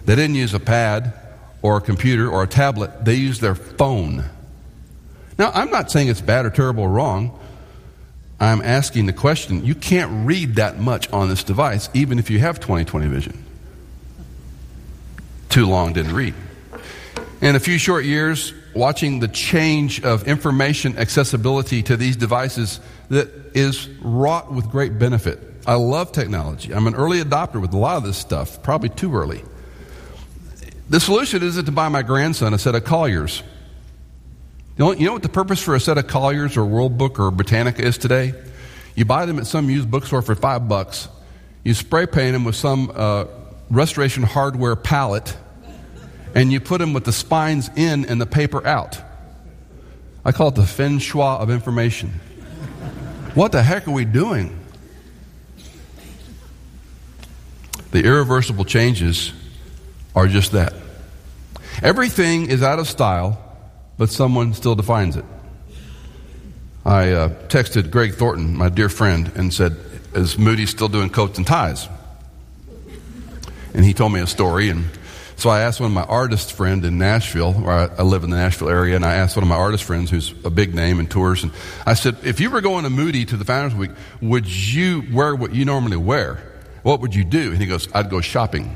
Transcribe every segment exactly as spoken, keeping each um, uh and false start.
They didn't use a pad or a computer or a tablet. They used their phone. Now, I'm not saying it's bad or terrible or wrong. I'm asking the question. You can't read that much on this device, even if you have twenty twenty vision. Too long, didn't read. In a few short years, watching the change of information accessibility to these devices that is wrought with great benefit. I love technology. I'm an early adopter with a lot of this stuff, probably too early. The solution isn't to buy my grandson a set of Colliers. You know, you know what the purpose for a set of Colliers or World Book or Britannica is today? You buy them at some used bookstore for five bucks. You spray paint them with some uh, restoration hardware palette, and you put them with the spines in and the paper out. I call it the feng shui of information. What the heck are we doing? The irreversible changes are just that. Everything is out of style, but someone still defines it. I uh, texted Greg Thornton, my dear friend, and said, is Moody still doing coats and ties? And he told me a story, and so I asked one of my artist friend in Nashville, where I, I live in the Nashville area, and I asked one of my artist friends who's a big name in tours, and I said, if you were going to Moody to the Founders Week, would you wear what you normally wear? What would you do? And he goes, I'd go shopping.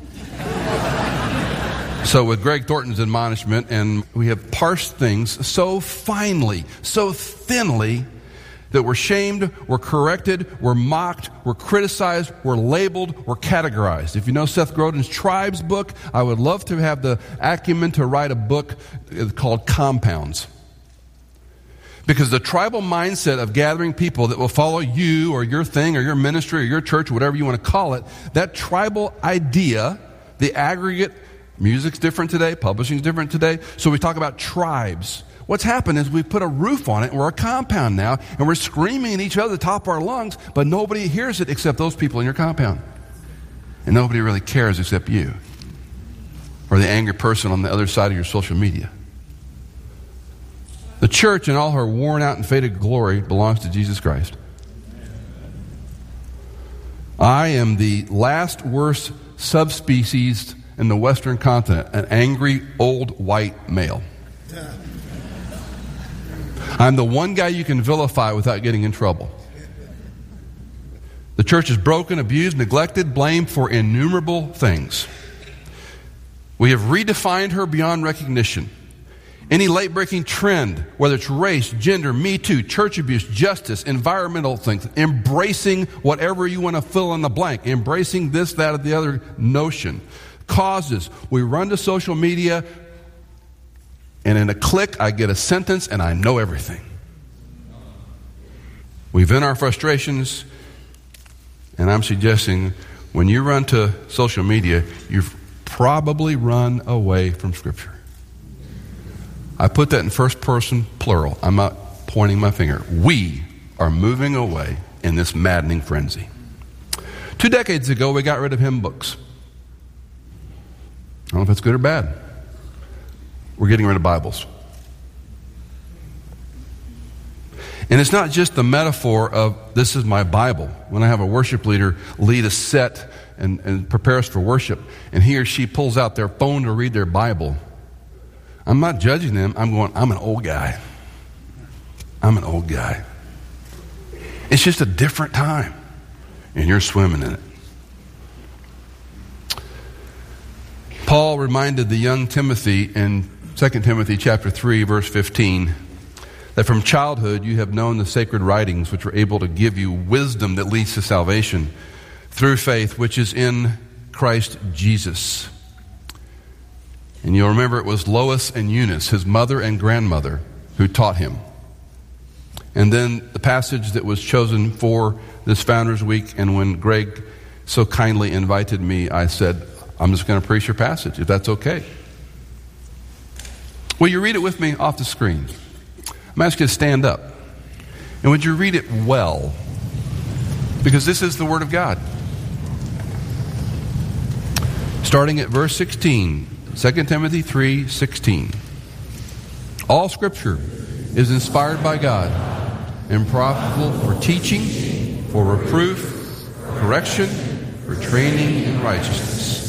So with Greg Thornton's admonishment, and we have parsed things so finely, so thinly, that we're shamed, we're corrected, we're mocked, we're criticized, we're labeled, we're categorized. If you know Seth Godin's Tribes book, I would love to have the acumen to write a book called Compounds. Because the tribal mindset of gathering people that will follow you or your thing or your ministry or your church, or whatever you want to call it, that tribal idea, the aggregate, music's different today, publishing's different today, so we talk about tribes. What's happened is we put a roof on it, and we're a compound now, and we're screaming at each other at the top of our lungs, but nobody hears it except those people in your compound. And nobody really cares except you or the angry person on the other side of your social media. The church in all her worn out and faded glory belongs to Jesus Christ. I am the last worst subspecies in the Western continent, an angry old white male. I'm the one guy you can vilify without getting in trouble. The church is broken, abused, neglected, blamed for innumerable things. We have redefined her beyond recognition. Any late-breaking trend, whether it's race, gender, Me Too, church abuse, justice, environmental things, embracing whatever you want to fill in the blank, embracing this, that, or the other notion. Causes. We run to social media, and in a click, I get a sentence, and I know everything. We vent our frustrations, and I'm suggesting when you run to social media, you've probably run away from Scripture. I put that in first person plural. I'm not pointing my finger. We are moving away in this maddening frenzy. Two decades ago, we got rid of hymn books. I don't know if it's good or bad. We're getting rid of Bibles. And it's not just the metaphor of this is my Bible. When I have a worship leader lead a set and, and prepare us for worship, and he or she pulls out their phone to read their Bible, I'm not judging them. I'm going, I'm an old guy. I'm an old guy. It's just a different time, and you're swimming in it. Paul reminded the young Timothy in Second Timothy chapter three, verse fifteen, that from childhood you have known the sacred writings which were able to give you wisdom that leads to salvation through faith which is in Christ Jesus. And you'll remember it was Lois and Eunice, his mother and grandmother, who taught him. And then the passage that was chosen for this Founders Week, and when Greg so kindly invited me, I said, I'm just going to preach your passage, if that's okay. Will you read it with me off the screen? I'm asking you to stand up. And would you read it well? Because this is the Word of God. Starting at verse sixteen, Second Timothy three sixteen. All Scripture is inspired by God and profitable for teaching, for reproof, correction, for training in righteousness,